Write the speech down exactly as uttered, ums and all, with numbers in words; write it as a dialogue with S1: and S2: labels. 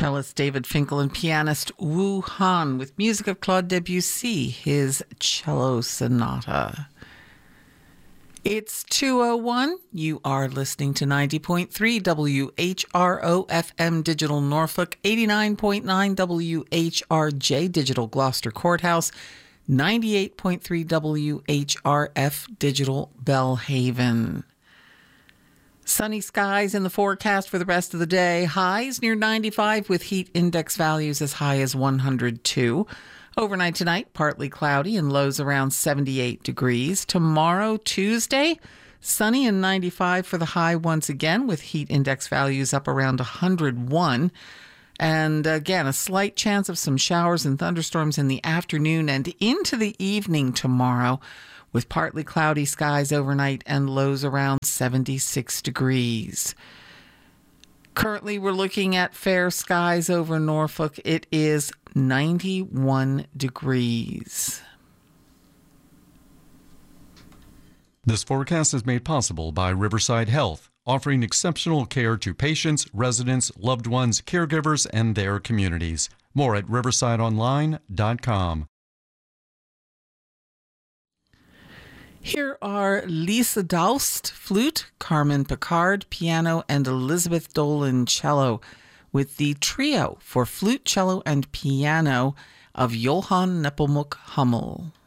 S1: Cellist David Finkel and pianist Wu Han with music of Claude Debussy, his Cello Sonata. It's two oh one. You are listening to ninety point three W H R O F M Digital Norfolk, eighty-nine point nine W H R J Digital Gloucester Courthouse, ninety-eight point three W H R F Digital Bellhaven. Sunny skies in the forecast for the rest of the day. Highs near ninety-five with heat index values as high as one hundred two. Overnight tonight, partly cloudy and lows around seventy-eight degrees. Tomorrow, Tuesday, sunny and ninety-five for the high once again with heat index values up around one hundred one. And again, a slight chance of some showers and thunderstorms in the afternoon and into the evening tomorrow, with partly cloudy skies overnight and lows around seventy-six degrees. Currently, we're looking at fair skies over Norfolk. It is ninety-one degrees.
S2: This forecast is made possible by Riverside Health, offering exceptional care to patients, residents, loved ones, caregivers, and their communities. More at riverside online dot com.
S1: Here are Lisa Daust, flute, Carmen Picard, piano, and Elizabeth Dolan, cello, with the trio for flute, cello, and piano of Johann Nepomuk Hummel.